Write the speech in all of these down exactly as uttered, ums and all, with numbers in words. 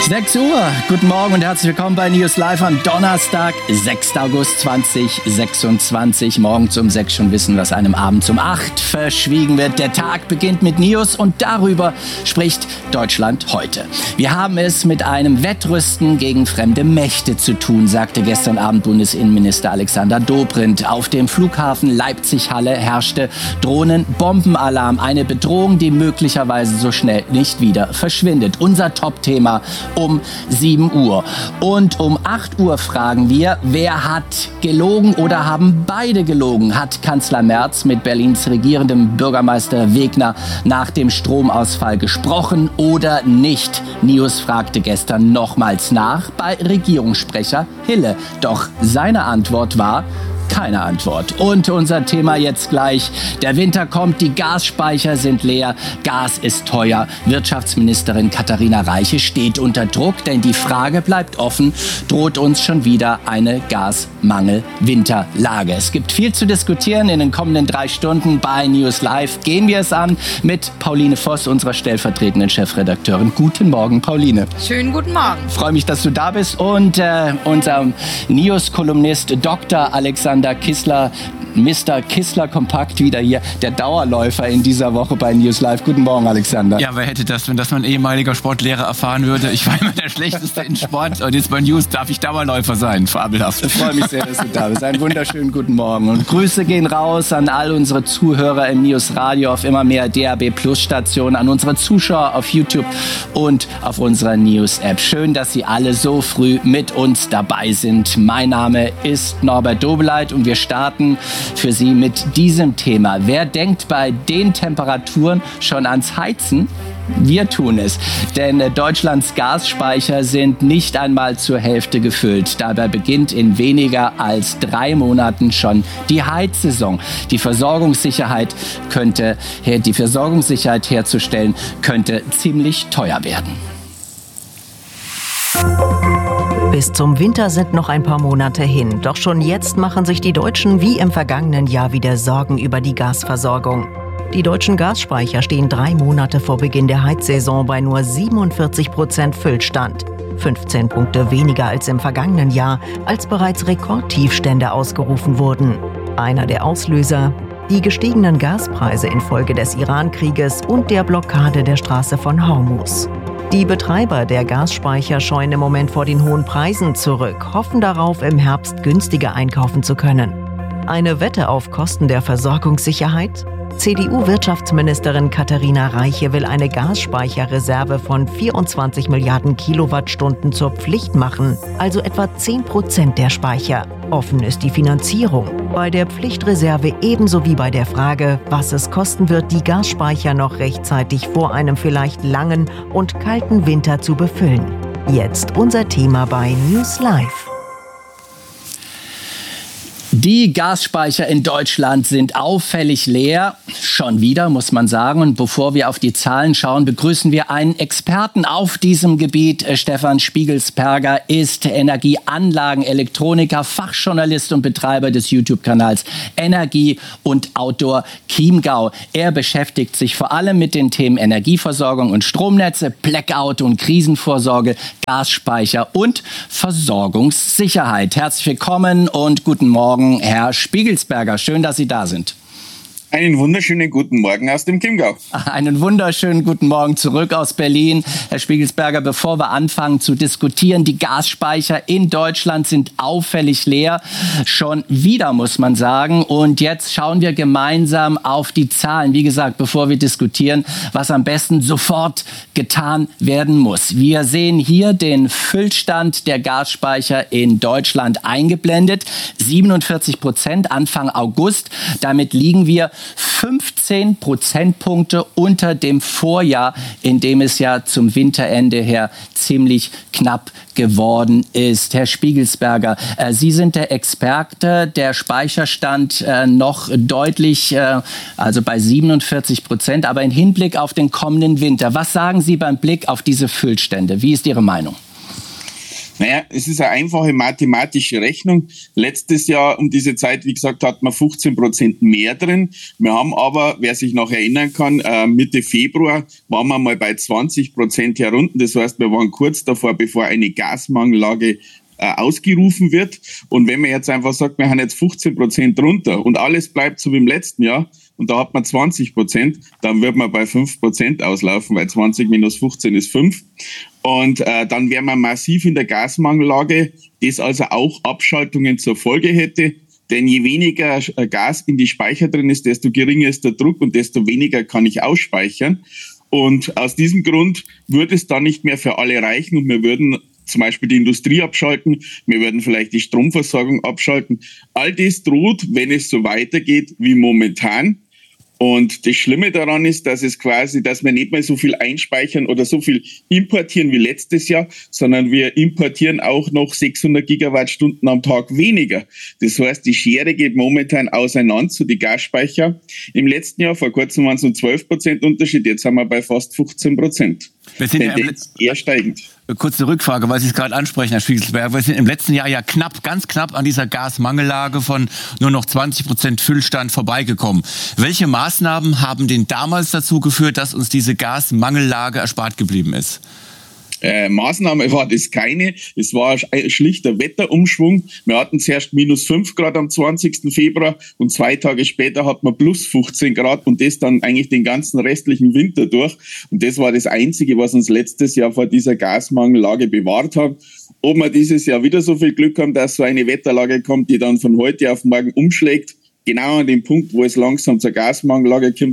sechs Uhr. Guten Morgen und herzlich willkommen bei News Live am Donnerstag, sechster August zweitausendsechsundzwanzig. Morgens um sechs schon wissen, was einem abends um acht verschwiegen wird. Der Tag beginnt mit News und darüber spricht Deutschland heute. Wir haben es mit einem Wettrüsten gegen fremde Mächte zu tun, sagte gestern Abend Bundesinnenminister Alexander Dobrindt. Auf dem Flughafen Leipzig-Halle herrschte Drohnen-Bombenalarm. Eine Bedrohung, die möglicherweise so schnell nicht wieder verschwindet. Unser Top-Thema um sieben Uhr. Und um acht Uhr fragen wir, wer hat gelogen oder haben beide gelogen? Hat Kanzler Merz mit Berlins regierendem Bürgermeister Wegner nach dem Stromausfall gesprochen oder nicht? News fragte gestern nochmals nach bei Regierungssprecher Hille. Doch seine Antwort war: keine Antwort. Und unser Thema jetzt gleich. Der Winter kommt, die Gasspeicher sind leer, Gas ist teuer. Wirtschaftsministerin Katharina Reiche steht unter Druck, denn die Frage bleibt offen, droht uns schon wieder eine Gasmangel-Winterlage? Es gibt viel zu diskutieren in den kommenden drei Stunden bei News Live. Gehen wir es an mit Pauline Voss, unserer stellvertretenden Chefredakteurin. Guten Morgen, Pauline. Schönen guten Morgen. Ich freue mich, dass du da bist. Und äh, unser News-Kolumnist Doktor Alexander Kissler, Mister Kissler Kompakt wieder hier, der Dauerläufer in dieser Woche bei News Live. Guten Morgen, Alexander. Ja, wer hätte das, wenn das mein ehemaliger Sportlehrer erfahren würde? Ich war immer der Schlechteste in Sport und jetzt bei News darf ich Dauerläufer sein. Fabelhaft. Ich freue mich sehr, dass du da bist. Einen wunderschönen guten Morgen. Und Grüße gehen raus an all unsere Zuhörer im News Radio auf immer mehr D A B Plus Stationen, an unsere Zuschauer auf YouTube und auf unserer News App. Schön, dass Sie alle so früh mit uns dabei sind. Mein Name ist Norbert Dobeleit und wir starten für Sie mit diesem Thema. Wer denkt bei den Temperaturen schon ans Heizen? Wir tun es, denn Deutschlands Gasspeicher sind nicht einmal zur Hälfte gefüllt. Dabei beginnt in weniger als drei Monaten schon die Heizsaison. Die Versorgungssicherheit könnte, die Versorgungssicherheit herzustellen, könnte ziemlich teuer werden. Bis zum Winter sind noch ein paar Monate hin. Doch schon jetzt machen sich die Deutschen wie im vergangenen Jahr wieder Sorgen über die Gasversorgung. Die deutschen Gasspeicher stehen drei Monate vor Beginn der Heizsaison bei nur siebenundvierzig Prozent Füllstand. fünfzehn Punkte weniger als im vergangenen Jahr, als bereits Rekordtiefstände ausgerufen wurden. Einer der Auslöser: die gestiegenen Gaspreise infolge des Iran-Krieges und der Blockade der Straße von Hormuz. Die Betreiber der Gasspeicher scheuen im Moment vor den hohen Preisen zurück, hoffen darauf, im Herbst günstiger einkaufen zu können. Eine Wette auf Kosten der Versorgungssicherheit? C D U-Wirtschaftsministerin Katharina Reiche will eine Gasspeicherreserve von vierundzwanzig Milliarden Kilowattstunden zur Pflicht machen, also etwa zehn Prozent der Speicher. Offen ist die Finanzierung. Bei der Pflichtreserve ebenso wie bei der Frage, was es kosten wird, die Gasspeicher noch rechtzeitig vor einem vielleicht langen und kalten Winter zu befüllen. Jetzt unser Thema bei News Live. Die Gasspeicher in Deutschland sind auffällig leer, schon wieder, muss man sagen. Und bevor wir auf die Zahlen schauen, begrüßen wir einen Experten auf diesem Gebiet. Stefan Spiegelsperger ist Energieanlagenelektroniker, Fachjournalist und Betreiber des YouTube-Kanals Energie und Outdoor Chiemgau. Er beschäftigt sich vor allem mit den Themen Energieversorgung und Stromnetze, Blackout und Krisenvorsorge, Gasspeicher und Versorgungssicherheit. Herzlich willkommen und guten Morgen, Herr Spiegelsperger. Schön, dass Sie da sind. Einen wunderschönen guten Morgen aus dem Chiemgau. Einen wunderschönen guten Morgen zurück aus Berlin. Herr Spiegelsperger, bevor wir anfangen zu diskutieren, die Gasspeicher in Deutschland sind auffällig leer. Schon wieder, muss man sagen. Und jetzt schauen wir gemeinsam auf die Zahlen. Wie gesagt, bevor wir diskutieren, was am besten sofort getan werden muss. Wir sehen hier den Füllstand der Gasspeicher in Deutschland eingeblendet. siebenundvierzig Prozent Anfang August. Damit liegen wir fünfzehn Prozentpunkte unter dem Vorjahr, in dem es ja zum Winterende her ziemlich knapp geworden ist. Herr Spiegelsperger, äh, Sie sind der Experte. Der Speicherstand äh, noch deutlich, äh, also bei siebenundvierzig Prozent, aber im Hinblick auf den kommenden Winter. Was sagen Sie beim Blick auf diese Füllstände? Wie ist Ihre Meinung? Naja, es ist eine einfache mathematische Rechnung. Letztes Jahr um diese Zeit, wie gesagt, hat man fünfzehn Prozent mehr drin. Wir haben aber, wer sich noch erinnern kann, Mitte Februar waren wir mal bei zwanzig Prozent herunter. Das heißt, wir waren kurz davor, bevor eine Gasmangellage ausgerufen wird. Und wenn man jetzt einfach sagt, wir haben jetzt fünfzehn Prozent runter und alles bleibt so wie im letzten Jahr und da hat man zwanzig Prozent, dann wird man bei fünf Prozent auslaufen, weil zwanzig minus fünfzehn ist fünf. Und äh, dann wäre man massiv in der Gasmangellage, das also auch Abschaltungen zur Folge hätte. Denn je weniger Gas in die Speicher drin ist, desto geringer ist der Druck und desto weniger kann ich ausspeichern. Und aus diesem Grund würde es dann nicht mehr für alle reichen und wir würden zum Beispiel die Industrie abschalten, wir würden vielleicht die Stromversorgung abschalten. All das droht, wenn es so weitergeht wie momentan. Und das Schlimme daran ist, dass es quasi, dass wir nicht mehr so viel einspeichern oder so viel importieren wie letztes Jahr, sondern wir importieren auch noch sechshundert Gigawattstunden am Tag weniger. Das heißt, die Schere geht momentan auseinander zu den Gasspeicher. Im letzten Jahr, vor kurzem waren es um zwölf Prozent Unterschied, jetzt haben wir bei fast fünfzehn Prozent. Wir sind ja eher steigend. Kurze Rückfrage, weil Sie es gerade ansprechen, Herr Spiegelsberger. Wir sind im letzten Jahr ja knapp, ganz knapp an dieser Gasmangellage von nur noch zwanzig Prozent Füllstand vorbeigekommen. Welche Maßnahmen haben denn damals dazu geführt, dass uns diese Gasmangellage erspart geblieben ist? Äh, Maßnahme war das keine. Es war ein schlichter Wetterumschwung. Wir hatten zuerst minus fünf Grad am zwanzigsten Februar und zwei Tage später hat man plus fünfzehn Grad und das dann eigentlich den ganzen restlichen Winter durch. Und das war das Einzige, was uns letztes Jahr vor dieser Gasmangellage bewahrt hat. Ob wir dieses Jahr wieder so viel Glück haben, dass so eine Wetterlage kommt, die dann von heute auf morgen umschlägt, genau an dem Punkt, wo es langsam zur Gasmangellage kommt,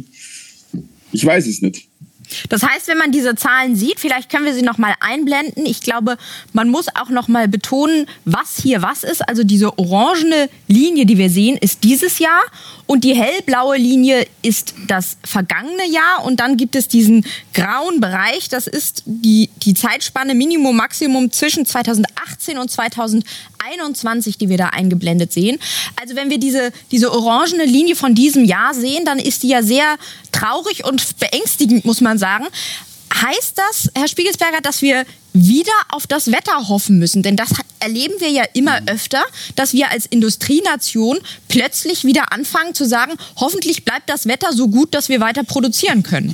ich weiß es nicht. Das heißt, wenn man diese Zahlen sieht, vielleicht können wir sie noch mal einblenden. Ich glaube, man muss auch noch mal betonen, was hier was ist. Also diese orangene Linie, die wir sehen, ist dieses Jahr und die hellblaue Linie ist das vergangene Jahr. Und dann gibt es diesen grauen Bereich, das ist die, die Zeitspanne Minimum, Maximum zwischen zweitausendachtzehn und zweitausendeinundzwanzig, die wir da eingeblendet sehen. Also wenn wir diese, diese orangene Linie von diesem Jahr sehen, dann ist die ja sehr traurig und beängstigend, muss man sagen. Heißt das, Herr Spiegelsberger, dass wir wieder auf das Wetter hoffen müssen? Denn das erleben wir ja immer öfter, dass wir als Industrienation plötzlich wieder anfangen zu sagen, hoffentlich bleibt das Wetter so gut, dass wir weiter produzieren können.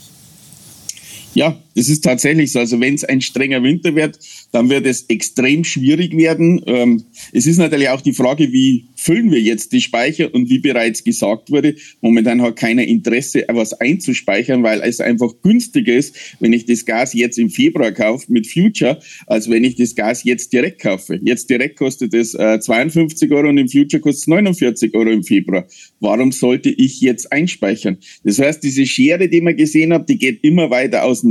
Ja, das ist tatsächlich so. Also wenn es ein strenger Winter wird, dann wird es extrem schwierig werden. Ähm, es ist natürlich auch die Frage, wie füllen wir jetzt die Speicher? Und wie bereits gesagt wurde, momentan hat keiner Interesse, was einzuspeichern, weil es einfach günstiger ist, wenn ich das Gas jetzt im Februar kaufe mit Future, als wenn ich das Gas jetzt direkt kaufe. Jetzt direkt kostet es äh, zweiundfünfzig Euro und im Future kostet es neunundvierzig Euro im Februar. Warum sollte ich jetzt einspeichern? Das heißt, diese Schere, die man gesehen hat, die geht immer weiter auseinander.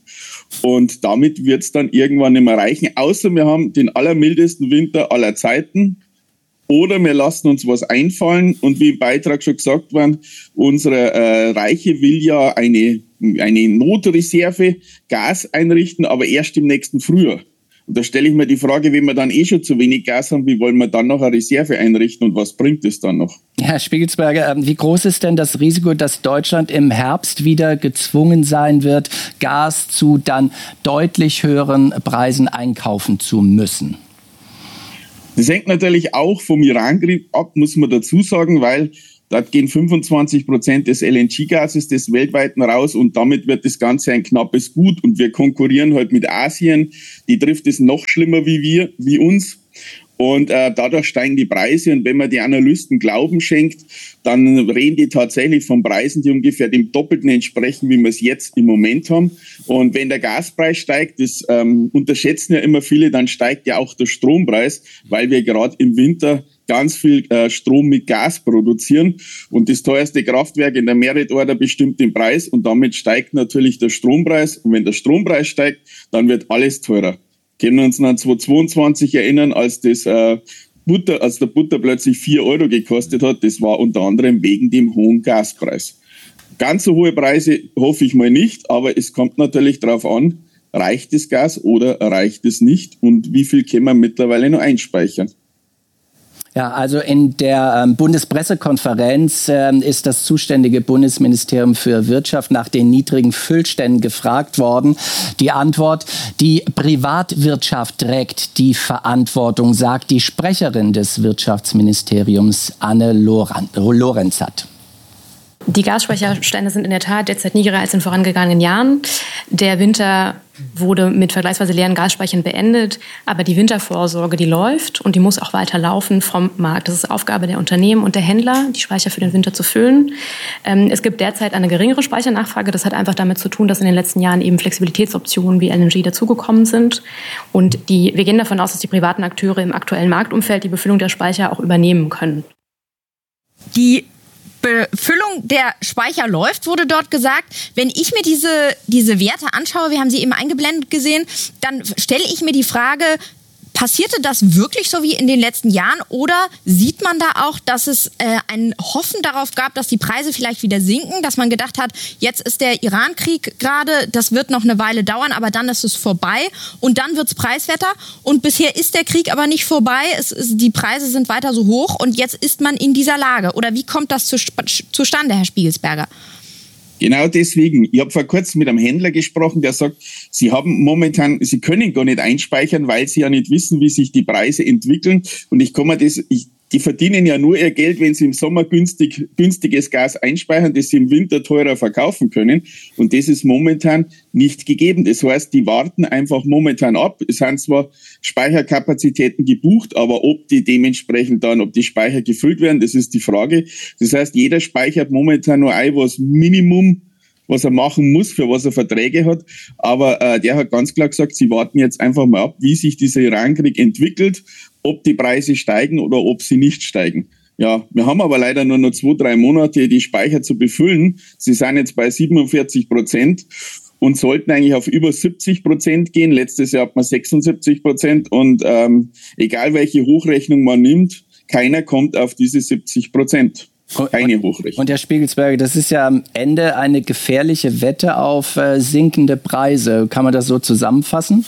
Und damit wird es dann irgendwann nicht mehr reichen, außer wir haben den allermildesten Winter aller Zeiten oder wir lassen uns was einfallen und wie im Beitrag schon gesagt worden, unsere äh, Reiche will ja eine, eine Notreserve Gas einrichten, aber erst im nächsten Frühjahr. Und da stelle ich mir die Frage, wenn wir dann eh schon zu wenig Gas haben, wie wollen wir dann noch eine Reserve einrichten und was bringt es dann noch? Herr Spiegelsberger, wie groß ist denn das Risiko, dass Deutschland im Herbst wieder gezwungen sein wird, Gas zu dann deutlich höheren Preisen einkaufen zu müssen? Das hängt natürlich auch vom Iran-Krieg ab, muss man dazu sagen, weil dort gehen fünfundzwanzig Prozent des L N G-Gases des weltweiten raus und damit wird das Ganze ein knappes Gut und wir konkurrieren halt mit Asien, die trifft es noch schlimmer wie wir, wie uns. Und äh, dadurch steigen die Preise und wenn man die Analysten Glauben schenkt, dann reden die tatsächlich von Preisen, die ungefähr dem Doppelten entsprechen, wie wir es jetzt im Moment haben. Und wenn der Gaspreis steigt, das ähm, unterschätzen ja immer viele, dann steigt ja auch der Strompreis, weil wir gerade im Winter ganz viel äh, Strom mit Gas produzieren und das teuerste Kraftwerk in der Merit-Order bestimmt den Preis und damit steigt natürlich der Strompreis und wenn der Strompreis steigt, dann wird alles teurer. Können wir uns an zweitausendzweiundzwanzig erinnern, als das äh, Butter, als der Butter plötzlich vier Euro gekostet hat, das war unter anderem wegen dem hohen Gaspreis. Ganz so hohe Preise hoffe ich mal nicht, aber es kommt natürlich darauf an, reicht das Gas oder reicht es nicht und wie viel können wir mittlerweile noch einspeichern? Ja, also in der ähm, Bundespressekonferenz ähm, ist das zuständige Bundesministerium für Wirtschaft nach den niedrigen Füllständen gefragt worden. Die Antwort: Die Privatwirtschaft trägt die Verantwortung, sagt die Sprecherin des Wirtschaftsministeriums Anne Lorenzath. Die Gasspeicherstände sind in der Tat derzeit niedriger als in vorangegangenen Jahren. Der Winter wurde mit vergleichsweise leeren Gasspeichern beendet, aber die Wintervorsorge, die läuft und die muss auch weiter laufen vom Markt. Das ist Aufgabe der Unternehmen und der Händler, die Speicher für den Winter zu füllen. Ähm, es gibt derzeit eine geringere Speichernachfrage. Das hat einfach damit zu tun, dass in den letzten Jahren eben Flexibilitätsoptionen wie L N G dazugekommen sind. Und die, wir gehen davon aus, dass die privaten Akteure im aktuellen Marktumfeld die Befüllung der Speicher auch übernehmen können. Die Befüllung der Speicher läuft, wurde dort gesagt. Wenn ich mir diese, diese Werte anschaue, wir haben sie eben eingeblendet gesehen, dann stelle ich mir die Frage, passierte das wirklich so wie in den letzten Jahren oder sieht man da auch, dass es äh, ein Hoffen darauf gab, dass die Preise vielleicht wieder sinken, dass man gedacht hat, jetzt ist der Iran-Krieg gerade, das wird noch eine Weile dauern, aber dann ist es vorbei und dann wird's preiswerter und bisher ist der Krieg aber nicht vorbei, es ist, die Preise sind weiter so hoch und jetzt ist man in dieser Lage. Oder wie kommt das zu, zustande, Herr Spiegelsberger? Genau deswegen. Ich habe vor kurzem mit einem Händler gesprochen, der sagt, sie haben momentan, sie können gar nicht einspeichern, weil sie ja nicht wissen, wie sich die Preise entwickeln. Und ich kann mir das, ich, die verdienen ja nur ihr Geld, wenn sie im Sommer günstig, günstiges Gas einspeichern, das sie im Winter teurer verkaufen können. Und das ist momentan nicht gegeben. Das heißt, die warten einfach momentan ab. Es sind zwar Speicherkapazitäten gebucht, aber ob die dementsprechend dann, ob die Speicher gefüllt werden, das ist die Frage. Das heißt, jeder speichert momentan nur ein, was Minimum, was er machen muss, für was er Verträge hat. Aber äh, der hat ganz klar gesagt, sie warten jetzt einfach mal ab, wie sich dieser Irankrieg entwickelt, ob die Preise steigen oder ob sie nicht steigen. Ja, wir haben aber leider nur noch zwei, drei Monate, die Speicher zu befüllen. Sie sind jetzt bei siebenundvierzig Prozent und sollten eigentlich auf über siebzig Prozent gehen. Letztes Jahr hat man sechsundsiebzig Prozent und ähm, egal welche Hochrechnung man nimmt, keiner kommt auf diese siebzig Prozent. Keine Hochrechnung. Und Herr Spiegelsberger, das ist ja am Ende eine gefährliche Wette auf äh, sinkende Preise. Kann man das so zusammenfassen?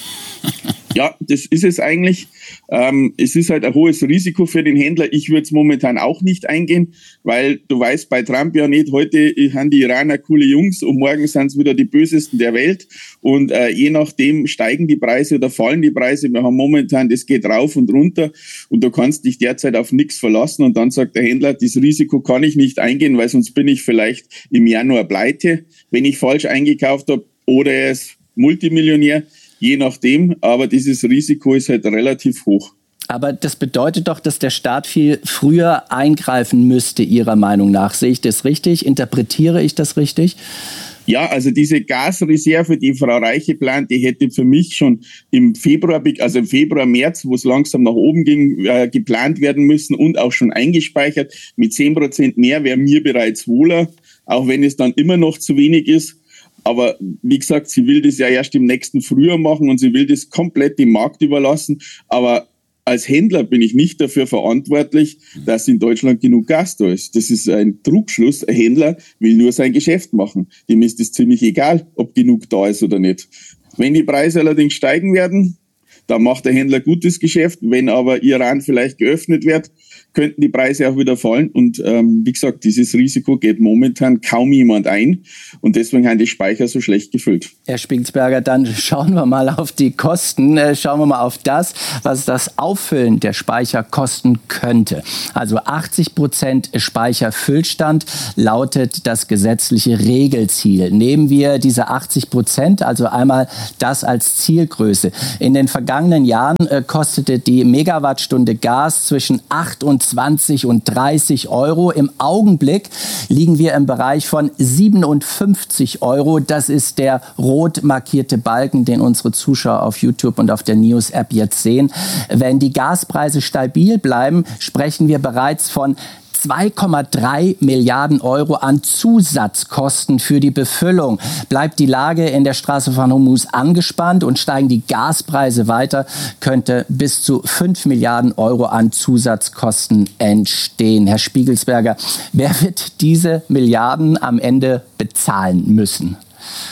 Ja, das ist es eigentlich. Ähm, es ist halt ein hohes Risiko für den Händler. Ich würde es momentan auch nicht eingehen, weil du weißt bei Trump ja nicht, heute haben die Iraner coole Jungs und morgen sind es wieder die Bösesten der Welt. Und äh, je nachdem steigen die Preise oder fallen die Preise. Wir haben momentan, das geht rauf und runter und du kannst dich derzeit auf nichts verlassen. Und dann sagt der Händler, dieses Risiko kann ich nicht eingehen, weil sonst bin ich vielleicht im Januar pleite, wenn ich falsch eingekauft habe, oder er ist Multimillionär. Je nachdem, aber dieses Risiko ist halt relativ hoch. Aber das bedeutet doch, dass der Staat viel früher eingreifen müsste, Ihrer Meinung nach. Sehe ich das richtig? Interpretiere ich das richtig? Ja, also diese Gasreserve, die Frau Reiche plant, die hätte für mich schon im Februar, also im Februar, März, wo es langsam nach oben ging, äh, geplant werden müssen und auch schon eingespeichert. Mit zehn Prozent mehr wäre mir bereits wohler, auch wenn es dann immer noch zu wenig ist. Aber wie gesagt, sie will das ja erst im nächsten Frühjahr machen und sie will das komplett dem Markt überlassen. Aber als Händler bin ich nicht dafür verantwortlich, dass in Deutschland genug Gas da ist. Das ist ein Trugschluss. Ein Händler will nur sein Geschäft machen. Dem ist es ziemlich egal, ob genug da ist oder nicht. Wenn die Preise allerdings steigen werden, dann macht der Händler gutes Geschäft. Wenn aber Iran vielleicht geöffnet wird, könnten die Preise auch wieder fallen. Und ähm, wie gesagt, dieses Risiko geht momentan kaum jemand ein. Und deswegen haben die Speicher so schlecht gefüllt. Herr Spiegelsberger, dann schauen wir mal auf die Kosten. Äh, schauen wir mal auf das, was das Auffüllen der Speicher kosten könnte. Also achtzig Prozent Speicherfüllstand lautet das gesetzliche Regelziel. Nehmen wir diese achtzig Prozent, also einmal das als Zielgröße. In den vergangenen Jahren äh, kostete die Megawattstunde Gas zwischen achtundzwanzig und dreißig Euro. Im Augenblick liegen wir im Bereich von siebenundfünfzig Euro. Das ist der rot markierte Balken, den unsere Zuschauer auf YouTube und auf der News-App jetzt sehen. Wenn die Gaspreise stabil bleiben, sprechen wir bereits von zwei Komma drei Milliarden Euro an Zusatzkosten für die Befüllung. Bleibt die Lage in der Straße von Hormuz angespannt und steigen die Gaspreise weiter, könnte bis zu fünf Milliarden Euro an Zusatzkosten entstehen. Herr Spiegelsberger, wer wird diese Milliarden am Ende bezahlen müssen?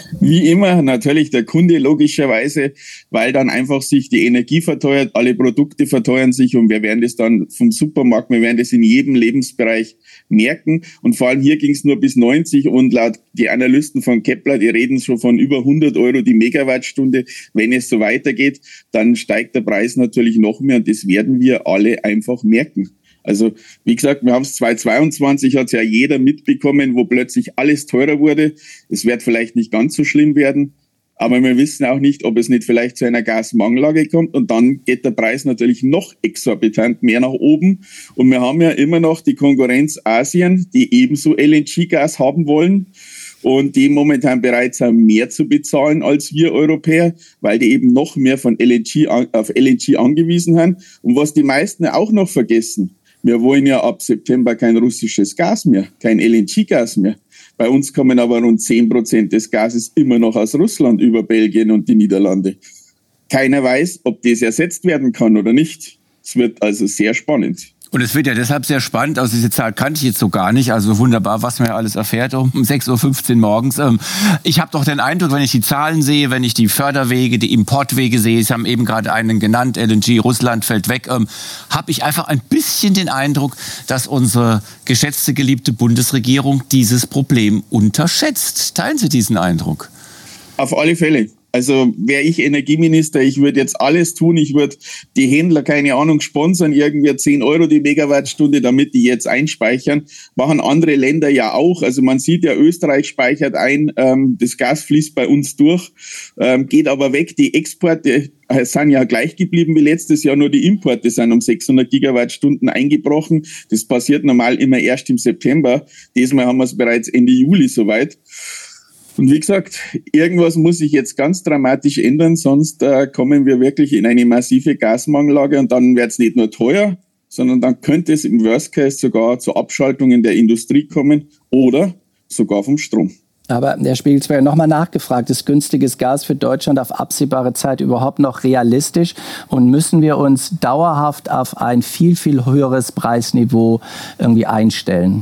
Wie immer natürlich der Kunde logischerweise, weil dann einfach sich die Energie verteuert, alle Produkte verteuern sich und wir werden das dann vom Supermarkt, wir werden das in jedem Lebensbereich merken und vor allem hier ging es nur bis neunzig und laut die Analysten von Kepler, die reden schon von über hundert Euro die Megawattstunde. Wenn es so weitergeht, dann steigt der Preis natürlich noch mehr und das werden wir alle einfach merken. Also wie gesagt, wir haben es zweitausendzweiundzwanzig, hat es ja jeder mitbekommen, wo plötzlich alles teurer wurde. Es wird vielleicht nicht ganz so schlimm werden, aber wir wissen auch nicht, ob es nicht vielleicht zu einer Gasmangellage kommt und dann geht der Preis natürlich noch exorbitant mehr nach oben. Und wir haben ja immer noch die Konkurrenz Asien, die ebenso L N G-Gas haben wollen und die momentan bereit sind, mehr zu bezahlen als wir Europäer, weil die eben noch mehr von L N G auf L N G angewiesen sind. Und was die meisten auch noch vergessen, wir wollen ja ab September kein russisches Gas mehr, kein L N G-Gas mehr. Bei uns kommen aber rund zehn Prozent des Gases immer noch aus Russland über Belgien und die Niederlande. Keiner weiß, ob das ersetzt werden kann oder nicht. Es wird also sehr spannend. Und es wird ja deshalb sehr spannend, also diese Zahl kannte ich jetzt so gar nicht, also wunderbar, was man ja alles erfährt um sechs Uhr fünfzehn morgens. Ich habe doch den Eindruck, wenn ich die Zahlen sehe, wenn ich die Förderwege, die Importwege sehe, Sie haben eben gerade einen genannt, L N G, Russland fällt weg, habe ich einfach ein bisschen den Eindruck, dass unsere geschätzte, geliebte Bundesregierung dieses Problem unterschätzt. Teilen Sie diesen Eindruck? Auf alle Fälle. Also wäre ich Energieminister, ich würde jetzt alles tun, ich würde die Händler, keine Ahnung, sponsern, irgendwie zehn Euro die Megawattstunde, damit die jetzt einspeichern. Machen andere Länder ja auch. Also man sieht ja, Österreich speichert ein, ähm, das Gas fließt bei uns durch, ähm, geht aber weg. Die Exporte sind ja gleich geblieben wie letztes Jahr, nur die Importe sind um sechshundert Gigawattstunden eingebrochen. Das passiert normal immer erst im September. Diesmal haben wir es bereits Ende Juli soweit. Und wie gesagt, irgendwas muss sich jetzt ganz dramatisch ändern, sonst äh, kommen wir wirklich in eine massive Gasmangellage und dann wird es nicht nur teuer, sondern dann könnte es im Worst Case sogar zu Abschaltungen der Industrie kommen oder sogar vom Strom. Aber der Spiegelsberger nochmal nachgefragt, ist günstiges Gas für Deutschland auf absehbare Zeit überhaupt noch realistisch und müssen wir uns dauerhaft auf ein viel, viel höheres Preisniveau irgendwie einstellen?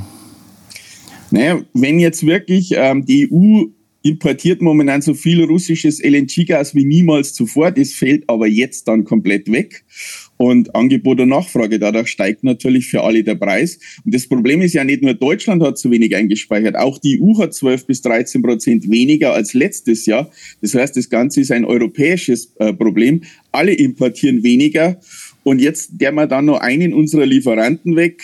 Naja, wenn jetzt wirklich ähm, die E U importiert momentan so viel russisches L N G-Gas wie niemals zuvor. Das fällt aber jetzt dann komplett weg. Und Angebot und Nachfrage, dadurch steigt natürlich für alle der Preis. Und das Problem ist ja nicht nur Deutschland hat zu wenig eingespeichert, auch die E U hat zwölf bis dreizehn Prozent weniger als letztes Jahr. Das heißt, das Ganze ist ein europäisches äh, Problem. Alle importieren weniger. Und jetzt der wir dann noch einen unserer Lieferanten weg.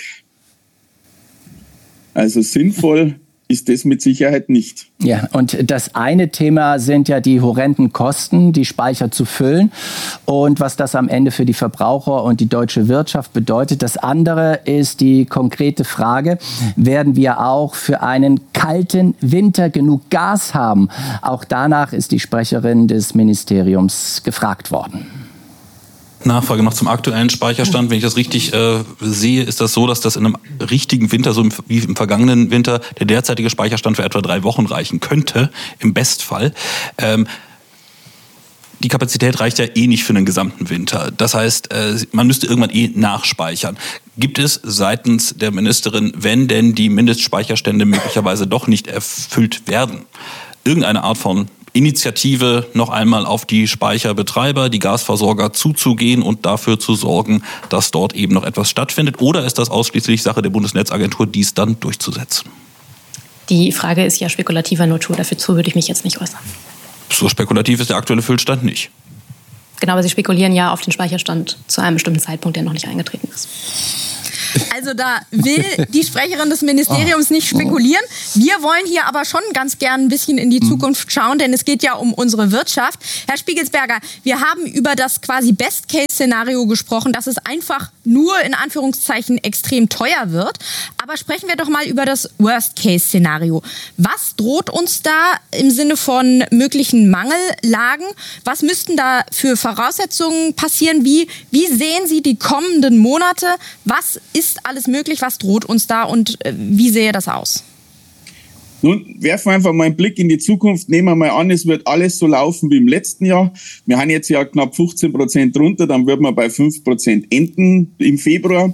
Also sinnvoll ist das mit Sicherheit nicht. Ja, und das eine Thema sind ja die horrenden Kosten, die Speicher zu füllen und was das am Ende für die Verbraucher und die deutsche Wirtschaft bedeutet. Das andere ist die konkrete Frage, werden wir auch für einen kalten Winter genug Gas haben? Auch danach ist die Sprecherin des Ministeriums gefragt worden. Nachfrage noch zum aktuellen Speicherstand. Wenn ich das richtig äh, sehe, ist das so, dass das in einem richtigen Winter, so wie im vergangenen Winter, der derzeitige Speicherstand für etwa drei Wochen reichen könnte, im Bestfall. Ähm, die Kapazität reicht ja eh nicht für den gesamten Winter. Das heißt, äh, man müsste irgendwann eh nachspeichern. Gibt es seitens der Ministerin, wenn denn die Mindestspeicherstände möglicherweise doch nicht erfüllt werden, irgendeine Art von Initiative, noch einmal auf die Speicherbetreiber, die Gasversorger zuzugehen und dafür zu sorgen, dass dort eben noch etwas stattfindet? Oder ist das ausschließlich Sache der Bundesnetzagentur, dies dann durchzusetzen? Die Frage ist ja spekulativer Natur, dazu würde ich mich jetzt nicht äußern. So spekulativ ist der aktuelle Füllstand nicht. Genau, aber Sie spekulieren ja auf den Speicherstand zu einem bestimmten Zeitpunkt, der noch nicht eingetreten ist. Also da will die Sprecherin des Ministeriums nicht spekulieren. Wir wollen hier aber schon ganz gern ein bisschen in die Zukunft schauen, denn es geht ja um unsere Wirtschaft. Herr Spiegelsberger, wir haben über das quasi Best-Case-Szenario gesprochen, dass es einfach nur in Anführungszeichen extrem teuer wird. Aber sprechen wir doch mal über das Worst-Case-Szenario. Was droht uns da im Sinne von möglichen Mangellagen? Was müssten da für Voraussetzungen passieren? Wie, wie sehen Sie die kommenden Monate? Was ist Ist alles möglich? Was droht uns da und äh, wie sähe das aus? Nun, werfen wir einfach mal einen Blick in die Zukunft. Nehmen wir mal an, es wird alles so laufen wie im letzten Jahr. Wir haben jetzt ja knapp fünfzehn Prozent runter, dann würden wir bei fünf Prozent enden im Februar.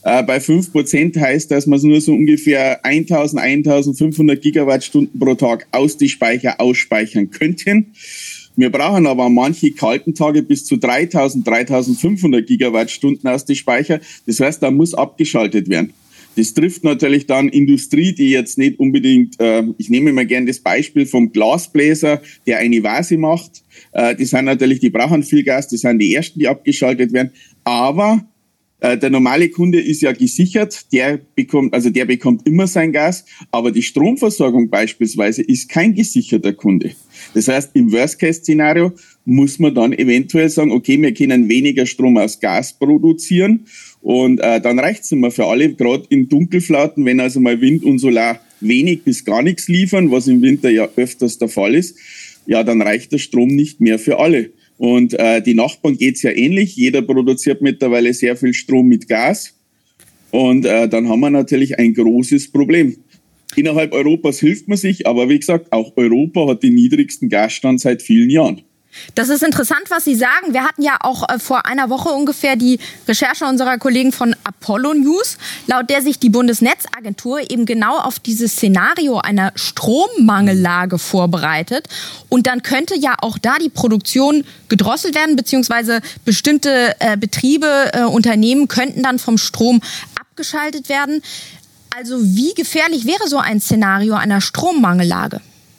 Äh, bei fünf Prozent heißt das, dass wir nur so ungefähr eintausend, eintausendfünfhundert Gigawattstunden pro Tag aus die Speicher ausspeichern könnten. Wir brauchen aber manche kalten Tage bis zu dreitausend, dreitausendfünfhundert Gigawattstunden aus die Speicher. Das heißt, da muss abgeschaltet werden. Das trifft natürlich dann Industrie, die jetzt nicht unbedingt, äh, ich nehme mal gerne das Beispiel vom Glasbläser, der eine Vase macht. Äh, die sind natürlich, die brauchen viel Gas, die sind die ersten, die abgeschaltet werden. Aber äh, der normale Kunde ist ja gesichert, der bekommt, also der bekommt immer sein Gas, aber die Stromversorgung beispielsweise ist kein gesicherter Kunde. Das heißt, im Worst-Case-Szenario muss man dann eventuell sagen, okay, wir können weniger Strom aus Gas produzieren und äh, dann reicht's immer für alle, gerade in Dunkelflauten, wenn also mal Wind und Solar wenig bis gar nichts liefern, was im Winter ja öfters der Fall ist, ja, dann reicht der Strom nicht mehr für alle. Und äh, die Nachbarn geht's ja ähnlich, jeder produziert mittlerweile sehr viel Strom mit Gas und äh, dann haben wir natürlich ein großes Problem. Innerhalb Europas hilft man sich, aber wie gesagt, auch Europa hat den niedrigsten Gasstand seit vielen Jahren. Das ist interessant, was Sie sagen. Wir hatten ja auch äh, vor einer Woche ungefähr die Recherche unserer Kollegen von Apollo News, laut der sich die Bundesnetzagentur eben genau auf dieses Szenario einer Strommangellage vorbereitet. Und dann könnte ja auch da die Produktion gedrosselt werden, beziehungsweise bestimmte äh, Betriebe, äh, Unternehmen könnten dann vom Strom abgeschaltet werden. Also wie gefährlich wäre so ein Szenario einer Strommangellage?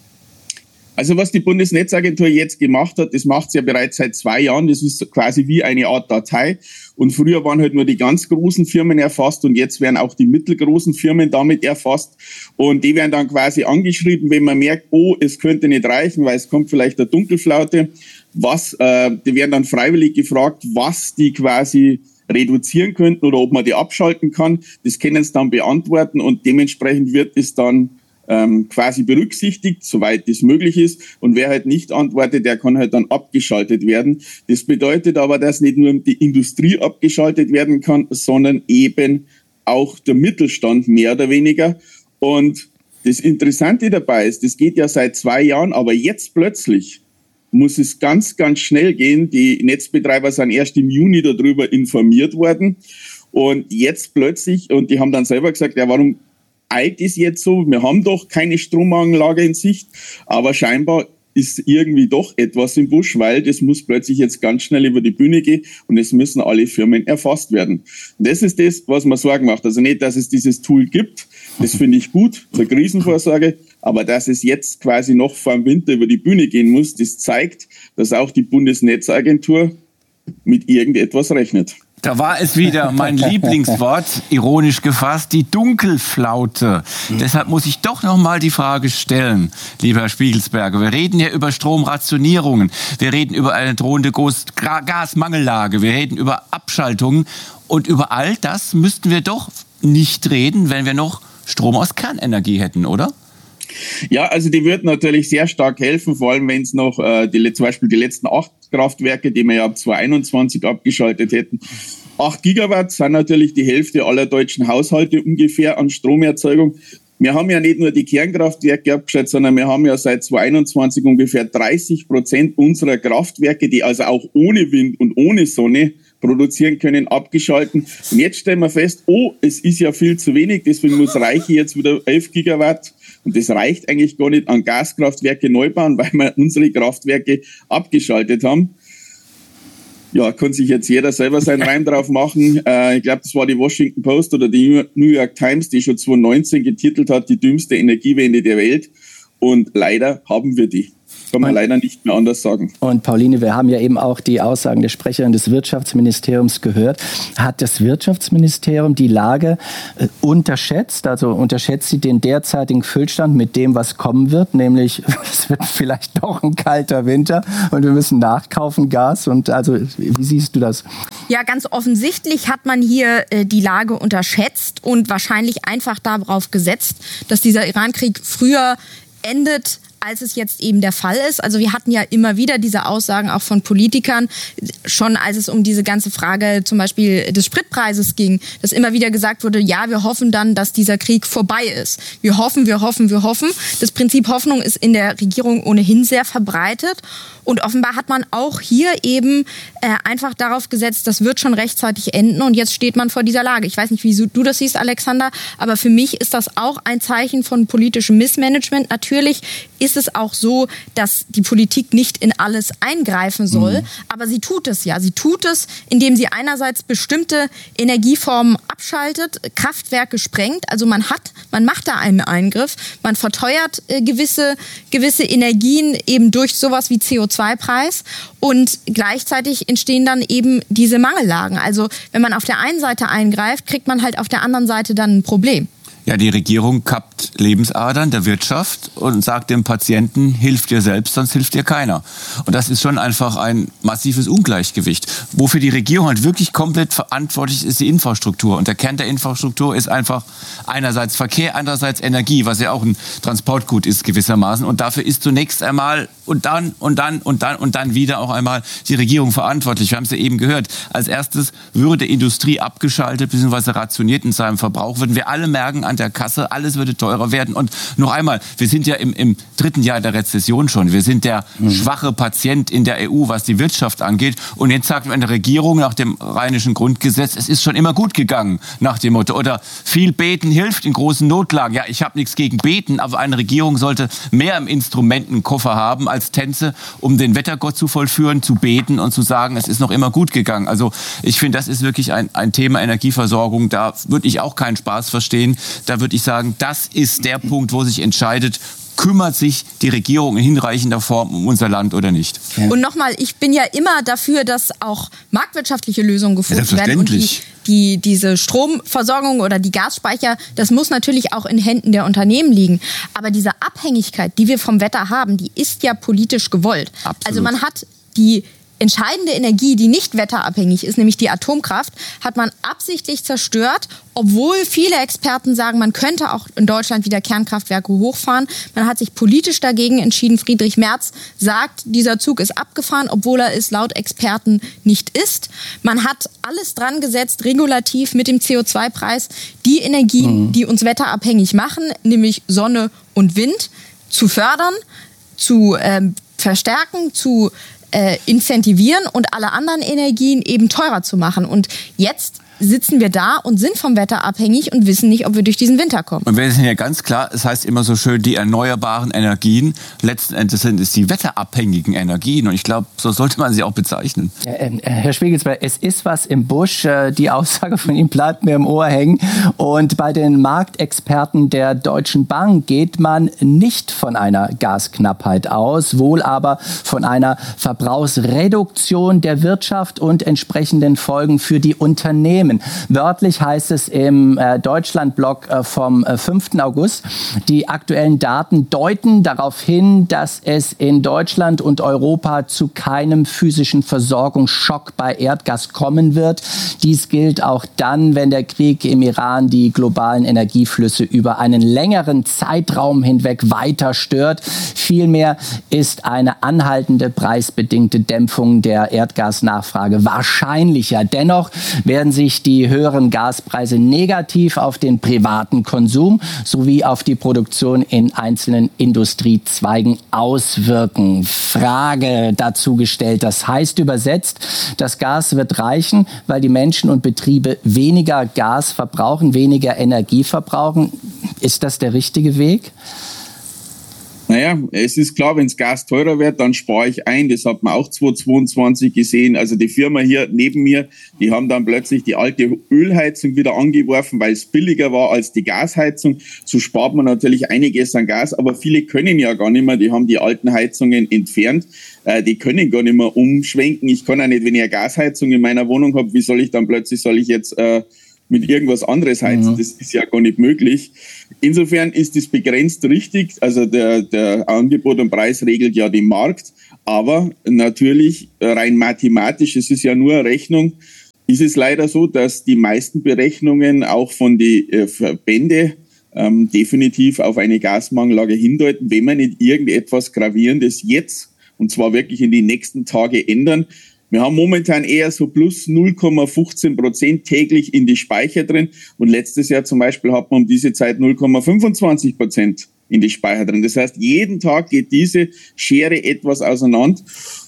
Also was die Bundesnetzagentur jetzt gemacht hat, das macht sie ja bereits seit zwei Jahren. Das ist quasi wie eine Art Datei. Und früher waren halt nur die ganz großen Firmen erfasst und jetzt werden auch die mittelgroßen Firmen damit erfasst. Und die werden dann quasi angeschrieben, wenn man merkt, oh, es könnte nicht reichen, weil es kommt vielleicht eine Dunkelflaute. Was, äh, die werden dann freiwillig gefragt, was die quasi reduzieren könnten oder ob man die abschalten kann. Das können sie dann beantworten und dementsprechend wird es dann ähm, quasi berücksichtigt, soweit das möglich ist. Und wer halt nicht antwortet, der kann halt dann abgeschaltet werden. Das bedeutet aber, dass nicht nur die Industrie abgeschaltet werden kann, sondern eben auch der Mittelstand mehr oder weniger. Und das Interessante dabei ist, das geht ja seit zwei Jahren, aber jetzt plötzlich muss es ganz, ganz schnell gehen. Die Netzbetreiber sind erst im Juni darüber informiert worden. Und jetzt plötzlich, und die haben dann selber gesagt, ja, warum eilt es jetzt so? Wir haben doch keine Strommangellage in Sicht. Aber scheinbar ist irgendwie doch etwas im Busch, weil das muss plötzlich jetzt ganz schnell über die Bühne gehen und es müssen alle Firmen erfasst werden. Und das ist das, was mir Sorgen macht. Also nicht, dass es dieses Tool gibt, das finde ich gut zur Krisenvorsorge, aber dass es jetzt quasi noch vor dem Winter über die Bühne gehen muss, das zeigt, dass auch die Bundesnetzagentur mit irgendetwas rechnet. Da war es wieder mein Lieblingswort, ironisch gefasst, die Dunkelflaute. Mhm. Deshalb muss ich doch noch mal die Frage stellen, lieber Herr Spiegelsberger. Wir reden hier über Stromrationierungen, wir reden über eine drohende Gasmangellage, wir reden über Abschaltungen und über all das müssten wir doch nicht reden, wenn wir noch Strom aus Kernenergie hätten, oder? Ja, also die wird natürlich sehr stark helfen, vor allem wenn es noch äh, die, zum Beispiel die letzten acht Kraftwerke, die wir ja ab zwanzig einundzwanzig abgeschaltet hätten. Acht Gigawatt sind natürlich die Hälfte aller deutschen Haushalte ungefähr an Stromerzeugung. Wir haben ja nicht nur die Kernkraftwerke abgeschaltet, sondern wir haben ja seit zwanzig einundzwanzig ungefähr dreißig Prozent unserer Kraftwerke, die also auch ohne Wind und ohne Sonne produzieren können, abgeschalten. Und jetzt stellen wir fest, oh, es ist ja viel zu wenig, deswegen muss Reiche jetzt wieder elf Gigawatt. Und das reicht eigentlich gar nicht an Gaskraftwerke neu bauen, weil wir unsere Kraftwerke abgeschaltet haben. Ja, kann sich jetzt jeder selber seinen Reim drauf machen. Äh, ich glaube, das war die Washington Post oder die New York Times, die schon zwanzig neunzehn getitelt hat, die dümmste Energiewende der Welt. Und leider haben wir die. Kann man leider nicht mehr anders sagen. Und Pauline, wir haben ja eben auch die Aussagen der Sprecherin des Wirtschaftsministeriums gehört. Hat das Wirtschaftsministerium die Lage äh, unterschätzt? Also unterschätzt sie den derzeitigen Füllstand mit dem, was kommen wird? Nämlich, es wird vielleicht doch ein kalter Winter und wir müssen nachkaufen Gas. Und also, wie siehst du das? Ja, ganz offensichtlich hat man hier äh, die Lage unterschätzt und wahrscheinlich einfach darauf gesetzt, dass dieser Iran-Krieg früher endet, als es jetzt eben der Fall ist. Also wir hatten ja immer wieder diese Aussagen auch von Politikern, schon als es um diese ganze Frage zum Beispiel des Spritpreises ging, dass immer wieder gesagt wurde, ja, wir hoffen dann, dass dieser Krieg vorbei ist. Wir hoffen, wir hoffen, wir hoffen. Das Prinzip Hoffnung ist in der Regierung ohnehin sehr verbreitet. Und offenbar hat man auch hier eben äh, einfach darauf gesetzt, das wird schon rechtzeitig enden und jetzt steht man vor dieser Lage. Ich weiß nicht, wie du das siehst, Alexander, aber für mich ist das auch ein Zeichen von politischem Missmanagement. Natürlich ist es auch so, dass die Politik nicht in alles eingreifen soll, mhm. aber sie tut es ja. Sie tut es, indem sie einerseits bestimmte Energieformen abschaltet, Kraftwerke sprengt. Also man hat, man macht da einen Eingriff, man verteuert äh, gewisse, gewisse Energien eben durch sowas wie C O zwei Preis und gleichzeitig entstehen dann eben diese Mangellagen. Also wenn man auf der einen Seite eingreift, kriegt man halt auf der anderen Seite dann ein Problem. Ja, die Regierung kappt Lebensadern der Wirtschaft und sagt dem Patienten, hilf dir selbst, sonst hilft dir keiner. Und das ist schon einfach ein massives Ungleichgewicht. Wofür die Regierung halt wirklich komplett verantwortlich ist, die Infrastruktur. Und der Kern der Infrastruktur ist einfach einerseits Verkehr, andererseits Energie, was ja auch ein Transportgut ist gewissermaßen. Und dafür ist zunächst einmal und dann und dann und dann und dann wieder auch einmal die Regierung verantwortlich. Wir haben es ja eben gehört. Als erstes würde Industrie abgeschaltet bzw. rationiert in seinem Verbrauch. Würden wir alle merken an der Kasse, alles würde teurer werden. Und noch einmal, wir sind ja im, im dritten Jahr der Rezession schon. Wir sind der mhm. schwache Patient in der E U, was die Wirtschaft angeht. Und jetzt sagt eine Regierung nach dem Rheinischen Grundgesetz, es ist schon immer gut gegangen, nach dem Motto. Oder viel Beten hilft in großen Notlagen. Ja, ich habe nichts gegen Beten, aber eine Regierung sollte mehr im Instrumentenkoffer haben als Tänze, um den Wettergott zu vollführen, zu beten und zu sagen, es ist noch immer gut gegangen. Also ich finde, das ist wirklich ein, ein Thema Energieversorgung. Da würde ich auch keinen Spaß verstehen. Da würde ich sagen, das ist der Punkt, wo sich entscheidet, kümmert sich die Regierung in hinreichender Form um unser Land oder nicht. Ja. Und nochmal, ich bin ja immer dafür, dass auch marktwirtschaftliche Lösungen gefunden werden. Und die, die, diese Stromversorgung oder die Gasspeicher, das muss natürlich auch in Händen der Unternehmen liegen. Aber diese Abhängigkeit, die wir vom Wetter haben, die ist ja politisch gewollt. Absolut. Also man hat die entscheidende Energie, die nicht wetterabhängig ist, nämlich die Atomkraft, hat man absichtlich zerstört, obwohl viele Experten sagen, man könnte auch in Deutschland wieder Kernkraftwerke hochfahren. Man hat sich politisch dagegen entschieden. Friedrich Merz sagt, dieser Zug ist abgefahren, obwohl er es laut Experten nicht ist. Man hat alles dran gesetzt, regulativ mit dem C O zwei Preis, die Energien, mhm. die uns wetterabhängig machen, nämlich Sonne und Wind, zu fördern, zu ähm, verstärken, zu Äh, incentivieren und alle anderen Energien eben teurer zu machen. Und jetzt sitzen wir da und sind vom Wetter abhängig und wissen nicht, ob wir durch diesen Winter kommen. Und wir sind ja ganz klar, es heißt immer so schön, die erneuerbaren Energien, letzten Endes sind es die wetterabhängigen Energien. Und ich glaube, so sollte man sie auch bezeichnen. Äh, Herr Schwegelsberg, es ist was im Busch. Die Aussage von ihm bleibt mir im Ohr hängen. Und bei den Marktexperten der Deutschen Bank geht man nicht von einer Gasknappheit aus, wohl aber von einer Verbrauchsreduktion der Wirtschaft und entsprechenden Folgen für die Unternehmen. Wörtlich heißt es im äh, Deutschlandblog äh, vom äh, fünften August, die aktuellen Daten deuten darauf hin, dass es in Deutschland und Europa zu keinem physischen Versorgungsschock bei Erdgas kommen wird. Dies gilt auch dann, wenn der Krieg im Iran die globalen Energieflüsse über einen längeren Zeitraum hinweg weiter stört. Vielmehr ist eine anhaltende preisbedingte Dämpfung der Erdgasnachfrage wahrscheinlicher. Dennoch werden sich die höheren Gaspreise negativ auf den privaten Konsum sowie auf die Produktion in einzelnen Industriezweigen auswirken. Frage dazu gestellt, das heißt übersetzt, das Gas wird reichen, weil die Menschen und Betriebe weniger Gas verbrauchen, weniger Energie verbrauchen. Ist das der richtige Weg? Naja, es ist klar, wenn das Gas teurer wird, dann spare ich ein. Das hat man auch zweitausendzweiundzwanzig gesehen. Also die Firma hier neben mir, die haben dann plötzlich die alte Ölheizung wieder angeworfen, weil es billiger war als die Gasheizung. So spart man natürlich einiges an Gas, aber viele können ja gar nicht mehr. Die haben die alten Heizungen entfernt. Äh, die können gar nicht mehr umschwenken. Ich kann ja nicht, wenn ich eine Gasheizung in meiner Wohnung habe, wie soll ich dann plötzlich, soll ich jetzt äh, mit irgendwas anderes heizen? Mhm. Das ist ja gar nicht möglich. Insofern ist es begrenzt richtig. Also der, der Angebot und Preis regelt ja den Markt. Aber natürlich rein mathematisch, es ist ja nur eine Rechnung, ist es leider so, dass die meisten Berechnungen auch von den äh, Verbände ähm, definitiv auf eine Gasmangellage hindeuten, wenn wir nicht irgendetwas Gravierendes jetzt, und zwar wirklich in die nächsten Tage ändern. Wir haben momentan eher so plus null Komma fünfzehn Prozent täglich in die Speicher drin und letztes Jahr zum Beispiel hat man um diese Zeit null Komma fünfundzwanzig Prozent in die Speicher drin. Das heißt, jeden Tag geht diese Schere etwas auseinander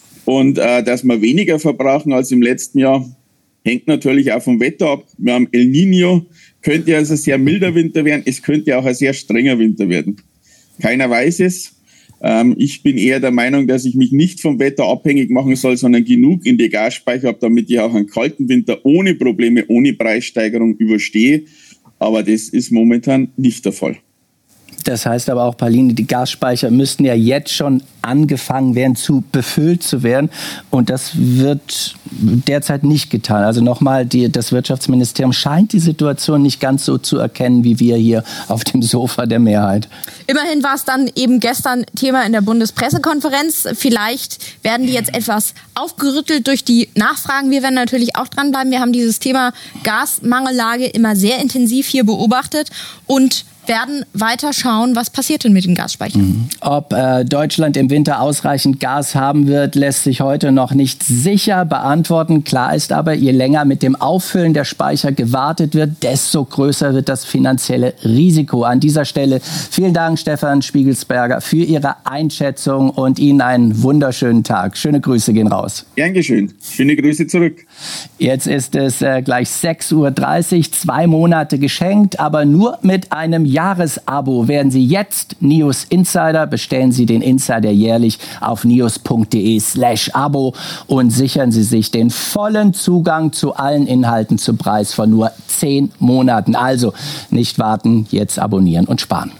und äh, dass wir weniger verbrauchen als im letzten Jahr, hängt natürlich auch vom Wetter ab. Wir haben El Niño, könnte also ein sehr milder Winter werden, es könnte auch ein sehr strenger Winter werden. Keiner weiß es. Ähm, ich bin eher der Meinung, dass ich mich nicht vom Wetter abhängig machen soll, sondern genug in die Gasspeicher habe, damit ich auch einen kalten Winter ohne Probleme, ohne Preissteigerung überstehe. Aber das ist momentan nicht der Fall. Das heißt aber auch, Pauline, die Gasspeicher müssten ja jetzt schon angefangen werden, zu befüllt zu werden. Und das wird derzeit nicht getan. Also nochmal, die, das Wirtschaftsministerium scheint die Situation nicht ganz so zu erkennen, wie wir hier auf dem Sofa der Mehrheit. Immerhin war es dann eben gestern Thema in der Bundespressekonferenz. Vielleicht werden die jetzt etwas aufgerüttelt durch die Nachfragen. Wir werden natürlich auch dranbleiben. Wir haben dieses Thema Gasmangellage immer sehr intensiv hier beobachtet und werden weiter schauen, was passiert denn mit den Gasspeichern. Mhm. Ob äh, Deutschland im Winter ausreichend Gas haben wird, lässt sich heute noch nicht sicher beantworten. Klar ist aber, je länger mit dem Auffüllen der Speicher gewartet wird, desto größer wird das finanzielle Risiko. An dieser Stelle vielen Dank, Stefan Spiegelsberger, für Ihre Einschätzung und Ihnen einen wunderschönen Tag. Schöne Grüße gehen raus. Gern geschehen. Schöne Grüße zurück. Jetzt ist es äh, gleich sechs Uhr dreißig, zwei Monate geschenkt, aber nur mit einem Jahresabo. Werden Sie jetzt News Insider, bestellen Sie den Insider jährlich auf news.de slash Abo und sichern Sie sich den vollen Zugang zu allen Inhalten zum Preis von nur zehn Monaten. Also nicht warten, jetzt abonnieren und sparen.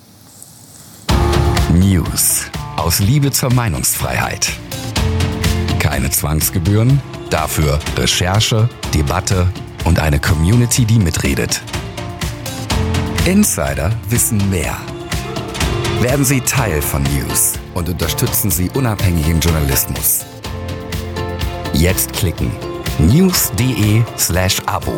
News aus Liebe zur Meinungsfreiheit. Keine Zwangsgebühren, dafür Recherche, Debatte und eine Community, die mitredet. Insider wissen mehr. Werden Sie Teil von News und unterstützen Sie unabhängigen Journalismus. Jetzt klicken news.de slash Abo.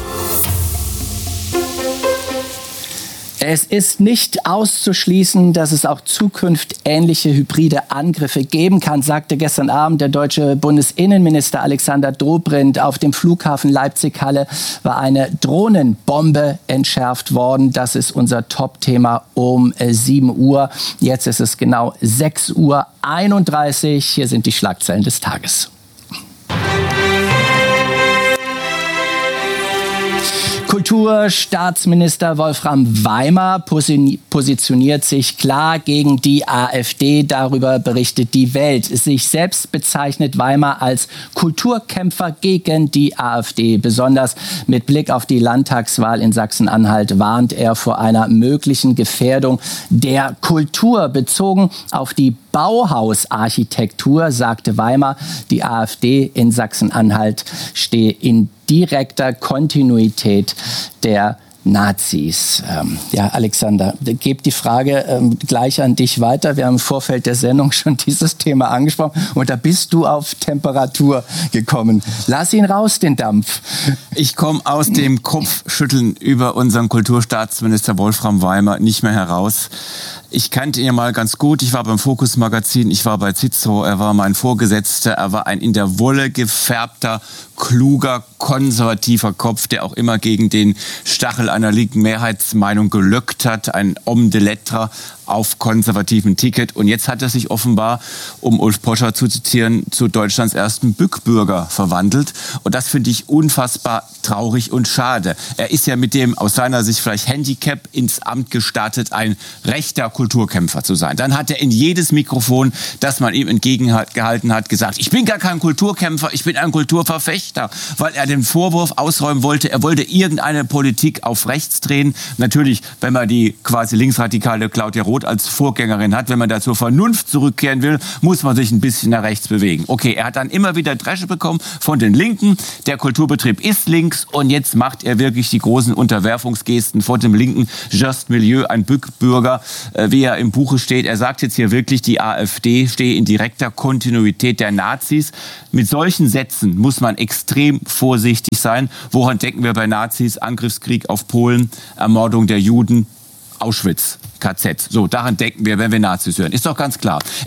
Es ist nicht auszuschließen, dass es auch zukünftig ähnliche hybride Angriffe geben kann, sagte gestern Abend der deutsche Bundesinnenminister Alexander Dobrindt. Auf dem Flughafen Leipzig-Halle war eine Drohnenbombe entschärft worden. Das ist unser Top-Thema um sieben Uhr. Jetzt ist es genau sechs Uhr einunddreißig. Hier sind die Schlagzeilen des Tages. Kulturstaatsminister Wolfram Weimer positioniert sich klar gegen die AfD. Darüber berichtet die Welt. Sich selbst bezeichnet Weimer als Kulturkämpfer gegen die AfD. Besonders mit Blick auf die Landtagswahl in Sachsen-Anhalt warnt er vor einer möglichen Gefährdung der Kultur. Bezogen auf die Bauhausarchitektur sagte Weimer, die AfD in Sachsen-Anhalt stehe in direkter Kontinuität der Nazis. Ähm, ja, Alexander, gebe die Frage ähm, gleich an dich weiter. Wir haben im Vorfeld der Sendung schon dieses Thema angesprochen und da bist du auf Temperatur gekommen. Lass ihn raus, den Dampf. Ich komme aus dem Kopfschütteln über unseren Kulturstaatsminister Wolfram Weimer nicht mehr heraus. Ich kannte ihn mal ganz gut. Ich war beim Fokus-Magazin, ich war bei Cicero, er war mein Vorgesetzter, er war ein in der Wolle gefärbter, kluger, konservativer Kopf, der auch immer gegen den Stachel einer linken Mehrheitsmeinung gelöckt hat, ein Homme de lettres auf konservativen Ticket. Und jetzt hat er sich offenbar, um Ulf Poscher zu zitieren, zu Deutschlands ersten Bückbürger verwandelt. Und das finde ich unfassbar traurig und schade. Er ist ja mit dem aus seiner Sicht vielleicht Handicap ins Amt gestartet, ein rechter Kulturkämpfer zu sein. Dann hat er in jedes Mikrofon, das man ihm entgegengehalten hat, gesagt, ich bin gar kein Kulturkämpfer, ich bin ein Kulturverfechter, weil er den Vorwurf ausräumen wollte, er wollte irgendeine Politik auf rechts drehen. Natürlich, wenn man die quasi linksradikale Claudia Roth als Vorgängerin hat, wenn man da zur Vernunft zurückkehren will, muss man sich ein bisschen nach rechts bewegen. Okay, er hat dann immer wieder Dresche bekommen von den Linken, der Kulturbetrieb ist links und jetzt macht er wirklich die großen Unterwerfungsgesten vor dem linken Just Milieu, ein Bückbürger, wie er im Buche steht. Er sagt jetzt hier wirklich, die AfD stehe in direkter Kontinuität der Nazis. Mit solchen Sätzen muss man extrem vorsichtig sein. Woran denken wir bei Nazis? Angriffskrieg auf Polen, Ermordung der Juden, Auschwitz, K Z. So, daran denken wir, wenn wir Nazis hören. Ist doch ganz klar.